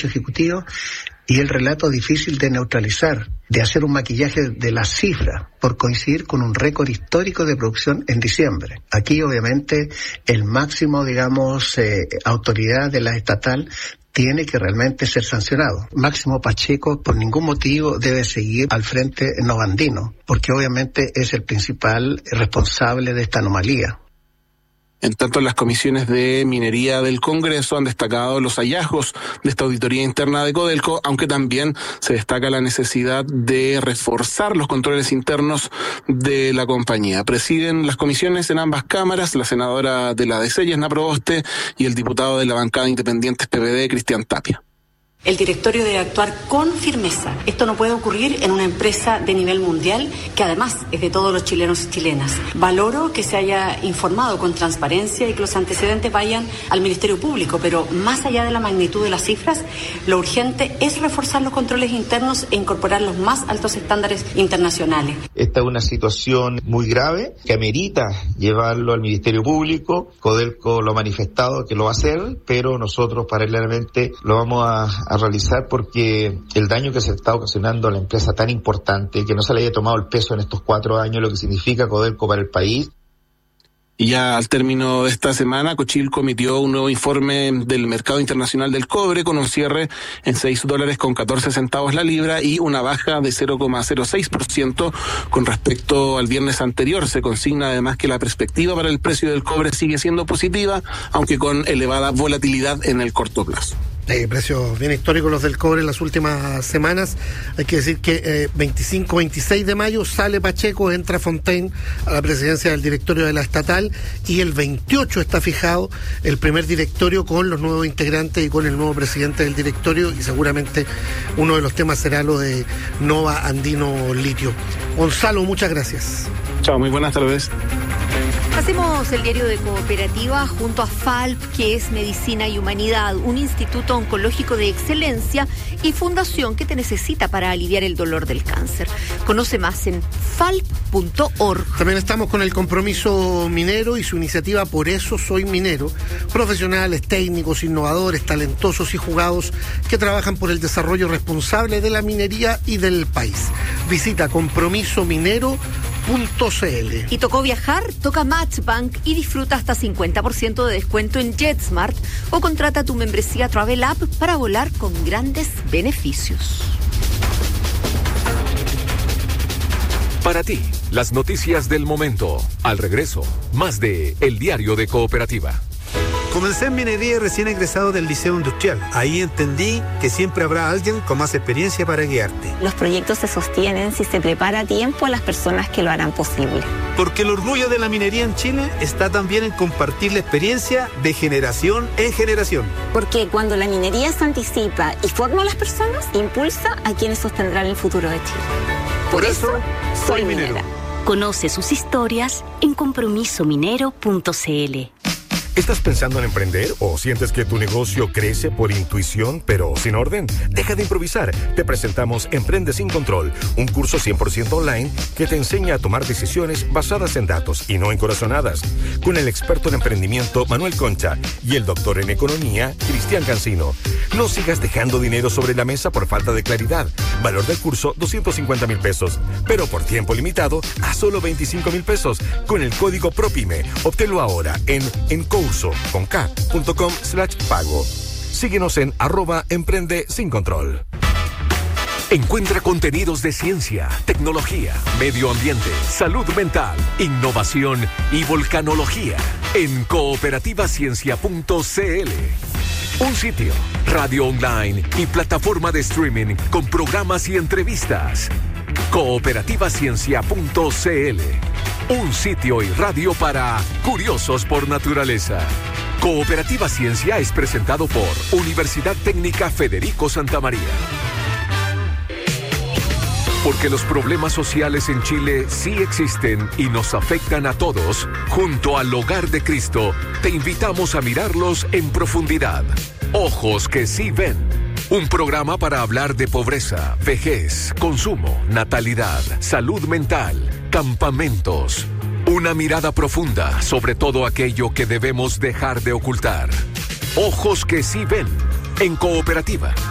derecho ejecutivo y el relato difícil de neutralizar, de hacer un maquillaje de las cifras por coincidir con un récord histórico de producción en diciembre. Aquí obviamente el máximo, autoridad de la estatal tiene que realmente ser sancionado. Máximo Pacheco por ningún motivo debe seguir al frente Novandino, porque obviamente es el principal responsable de esta anomalía. En tanto, las comisiones de minería del Congreso han destacado los hallazgos de esta auditoría interna de Codelco, aunque también se destaca la necesidad de reforzar los controles internos de la compañía. Presiden las comisiones en ambas cámaras la senadora de la DC, Yesna Proboste, y el diputado de la bancada Independientes PPD, Cristian Tapia. El directorio debe actuar con firmeza. Esto no puede ocurrir en una empresa de nivel mundial, que además es de todos los chilenos y chilenas. Valoro que se haya informado con transparencia y que los antecedentes vayan al Ministerio Público, pero más allá de la magnitud de las cifras, lo urgente es reforzar los controles internos e incorporar los más altos estándares internacionales. Esta es una situación muy grave que amerita llevarlo al Ministerio Público. Codelco lo ha manifestado que lo va a hacer, pero nosotros paralelamente lo vamos a realizar porque el daño que se está ocasionando a la empresa tan importante, que no se le haya tomado el peso en estos 4 años, lo que significa Codelco para el país. Y ya al término de esta semana, Cochilco emitió un nuevo informe del mercado internacional del cobre con un cierre en $6.14 la libra y una baja de 0,06% con respecto al viernes anterior. Se consigna además que la perspectiva para el precio del cobre sigue siendo positiva, aunque con elevada volatilidad en el corto plazo. Precios bien históricos los del cobre en las últimas semanas. Hay que decir que 25-26 de mayo sale Pacheco, entra Fontaine a la presidencia del directorio de la estatal, y el 28 está fijado el primer directorio con los nuevos integrantes y con el nuevo presidente del directorio, y seguramente uno de los temas será lo de Nova Andino Litio. Gonzalo, muchas gracias. Chao, muy buenas tardes. Hacemos el diario de Cooperativa junto a FALP, que es Medicina y Humanidad, un instituto oncológico de excelencia y fundación que te necesita para aliviar el dolor del cáncer. Conoce más en falp.org. También estamos con el Compromiso Minero y su iniciativa Por Eso Soy Minero. Profesionales, técnicos, innovadores, talentosos y jugados que trabajan por el desarrollo responsable de la minería y del país. Visita compromisominero.cl. Y tocó viajar, toca Matchbank y disfruta hasta 50% de descuento en JetSmart o contrata tu membresía Travel App para volar con grandes beneficios. Para ti, las noticias del momento. Al regreso, más de El Diario de Cooperativa. Comencé en minería y recién egresado del Liceo Industrial. Ahí entendí que siempre habrá alguien con más experiencia para guiarte. Los proyectos se sostienen si se prepara a tiempo a las personas que lo harán posible. Porque el orgullo de la minería en Chile está también en compartir la experiencia de generación en generación. Porque cuando la minería se anticipa y forma a las personas, impulsa a quienes sostendrán el futuro de Chile. Por eso, soy minero. Conoce sus historias en compromisominero.cl. ¿Estás pensando en emprender o sientes que tu negocio crece por intuición pero sin orden? Deja de improvisar. Te presentamos Emprende sin Control, un curso 100% online que te enseña a tomar decisiones basadas en datos y no en corazonadas. Con el experto en emprendimiento Manuel Concha y el doctor en economía Cristian Cancino. No sigas dejando dinero sobre la mesa por falta de claridad. Valor del curso 250,000 pesos, pero por tiempo limitado a solo 25,000 pesos con el código PROPYME. Obténlo ahora en curso.com/pago. Síguenos en @emprende sin control. Encuentra contenidos de ciencia, tecnología, medio ambiente, salud mental, innovación y volcanología en cooperativaciencia.cl. Un sitio, radio online y plataforma de streaming con programas y entrevistas. Cooperativaciencia.cl. Un sitio y radio para curiosos por naturaleza. Cooperativa Ciencia es presentado por Universidad Técnica Federico Santa María. Porque los problemas sociales en Chile sí existen y nos afectan a todos, junto al Hogar de Cristo, te invitamos a mirarlos en profundidad. Ojos que sí ven. Un programa para hablar de pobreza, vejez, consumo, natalidad, salud mental, campamentos. Una mirada profunda sobre todo aquello que debemos dejar de ocultar. Ojos que sí ven, en Cooperativa.